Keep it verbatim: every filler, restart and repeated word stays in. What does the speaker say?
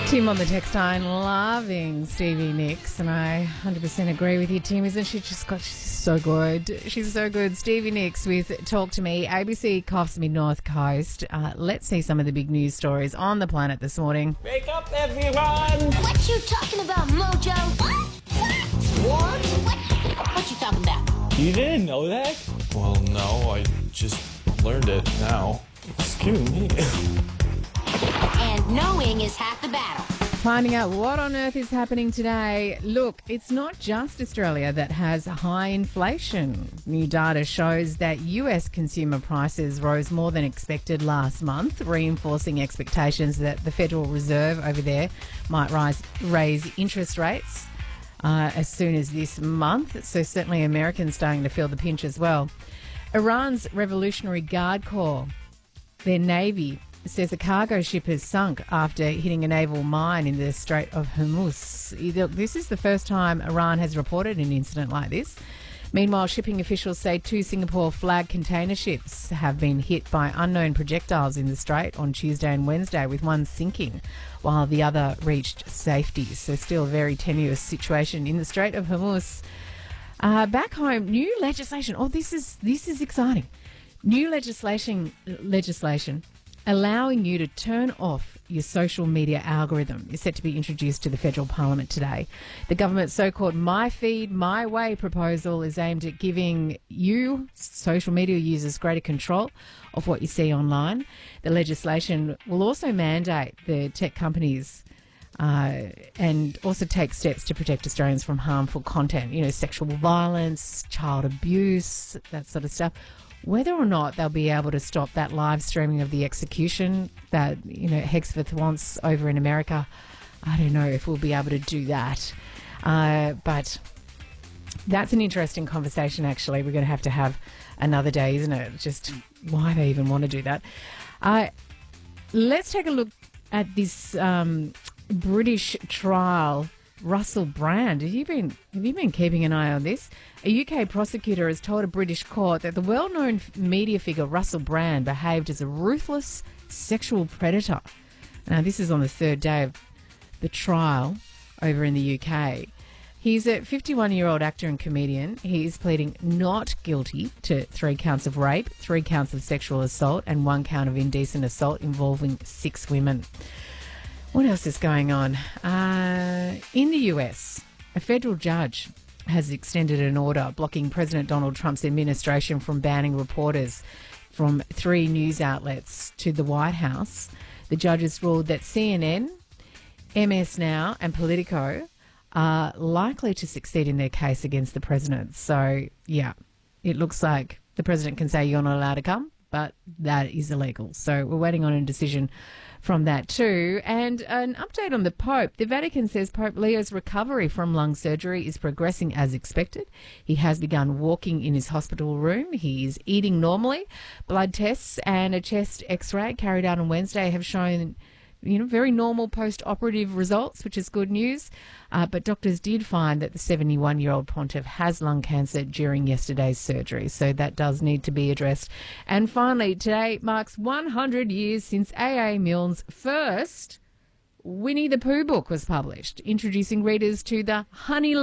Tim on the text line loving Stevie Nicks, and I one hundred percent agree with you, Tim. Isn't she just got, she's so good. She's so good. Stevie Nicks with Talk to Me. A B C coughs mid-north coast. Uh, let's see some of the big news stories on the planet this morning. Wake up, everyone! What you talking about, Mojo? What? What? What? What you talking about? You didn't know that? Well, no, I just learned it now. Excuse me. And knowing is half the battle. Finding out what on earth is happening today. Look, it's not just Australia that has high inflation. New data shows that U S consumer prices rose more than expected last month, reinforcing expectations that the Federal Reserve over there might rise, raise interest rates uh, as soon as this month. So certainly Americans starting to feel the pinch as well. Iran's Revolutionary Guard Corps, their navy, says a cargo ship has sunk after hitting a naval mine in the Strait of Hormuz. This is the first time Iran has reported an incident like this. Meanwhile, shipping officials say two Singapore flag container ships have been hit by unknown projectiles in the strait on Tuesday and Wednesday, with one sinking while the other reached safety. So still a very tenuous situation in the Strait of Hormuz. Uh, back home, new legislation. Oh, this is this is exciting. New legislation legislation. allowing you to turn off your social media algorithm is set to be introduced to the federal parliament today. The government's so-called My Feed, My Way proposal is aimed at giving you, social media users, greater control of what you see online. The legislation will also mandate the tech companies uh, and also take steps to protect Australians from harmful content, you know, sexual violence, child abuse, that sort of stuff. Whether or not they'll be able to stop that live streaming of the execution that, you know, Hexforth wants over in America, I don't know if we'll be able to do that. Uh, but that's an interesting conversation, actually. We're going to have to have another day, isn't it? Just why they even want to do that. Uh, let's take a look at this um, British trial. Russell Brand. Have you been have you been keeping an eye on this? A U K prosecutor has told a British court that the well-known media figure Russell Brand behaved as a ruthless sexual predator. Now, this is on the third day of the trial over in the U K. He's a fifty-one-year-old actor and comedian. He is pleading not guilty to three counts of rape, three counts of sexual assault, and one count of indecent assault involving six women. What else is going on? Uh, in the U S, a federal judge has extended an order blocking President Donald Trump's administration from banning reporters from three news outlets to the White House. The judge has ruled that C N N, M S Now and Politico are likely to succeed in their case against the president. So, yeah, it looks like the president can say you're not allowed to come, but that is illegal. So we're waiting on a decision from that too. And an update on the Pope. The Vatican says Pope Leo's recovery from lung surgery is progressing as expected. He has begun walking in his hospital room. He is eating normally. Blood tests and a chest x-ray carried out on Wednesday have shown, you know, very normal post-operative results, which is good news. Uh, but doctors did find that the seventy-one-year-old pontiff has lung cancer during yesterday's surgery, so that does need to be addressed. And finally, today marks one hundred years since A A Milne's first Winnie the Pooh book was published, introducing readers to the Honey